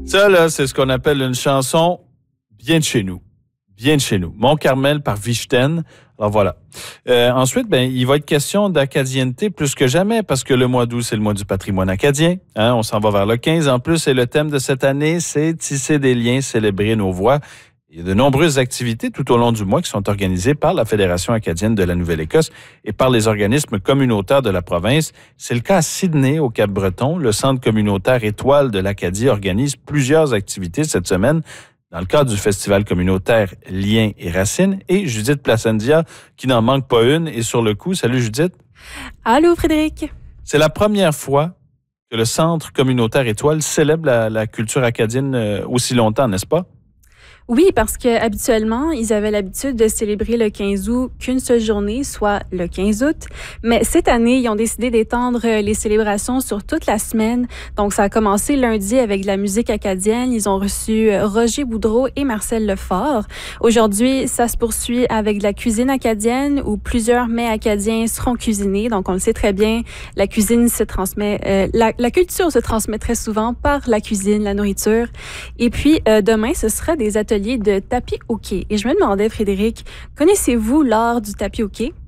Ça, là, c'est ce qu'on appelle une chanson bien de chez nous. Bien de chez nous. Mont-Carmel par Vichten. Alors voilà. Ensuite, il va être question d'acadienneté plus que jamais parce que le mois d'août, c'est le mois du patrimoine acadien. Hein, on s'en va vers le 15 en plus et le thème de cette année, c'est tisser des liens, célébrer nos voix. Il y a de nombreuses activités tout au long du mois qui sont organisées par la Fédération acadienne de la Nouvelle-Écosse et par les organismes communautaires de la province. C'est le cas à Sydney, au Cap-Breton. Le Centre communautaire Étoile de l'Acadie organise plusieurs activités cette semaine dans le cadre du festival communautaire Liens et Racines. Et Judith Placendia, qui n'en manque pas une, est sur le coup. Salut Judith. Allô Frédéric. C'est la première fois que le Centre communautaire Étoile célèbre la culture acadienne aussi longtemps, n'est-ce pas? Oui, parce que habituellement, ils avaient l'habitude de célébrer le 15 août qu'une seule journée, soit le 15 août. Mais cette année, ils ont décidé d'étendre les célébrations sur toute la semaine. Donc, ça a commencé lundi avec de la musique acadienne. Ils ont reçu Roger Boudreau et Marcel Lefort. Aujourd'hui, ça se poursuit avec de la cuisine acadienne où plusieurs mets acadiens seront cuisinés. Donc, on le sait très bien, la cuisine se transmet, la culture se transmet très souvent par la cuisine, la nourriture. Et puis, demain, ce sera des ateliers de tapis hockey. Et je me demandais, Frédéric, connaissez-vous l'art du tapis hockey?